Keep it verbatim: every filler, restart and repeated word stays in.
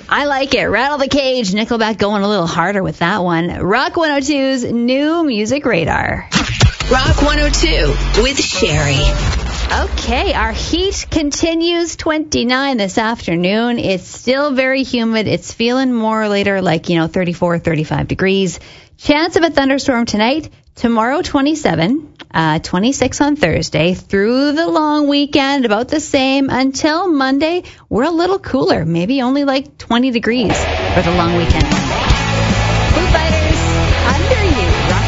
I like it. Rattle the Cage. Nickelback going a little harder with that one. Rock one oh two's New Music Radar. Rock one oh two with Sherry. Okay, our heat continues. twenty-nine this afternoon. It's still very humid. It's feeling more later like, you know, thirty-four, thirty-five degrees. Chance of a thunderstorm tonight. Tomorrow, twenty-seven. Uh, twenty-six on Thursday. Through the long weekend, about the same. Until Monday, we're a little cooler. Maybe only like twenty degrees for the long weekend.